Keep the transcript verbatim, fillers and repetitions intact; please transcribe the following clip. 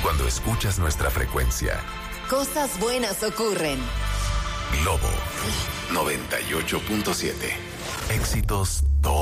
cuando escuchas nuestra frecuencia. Cosas buenas ocurren. Globo noventa y ocho punto siete. Éxitos todos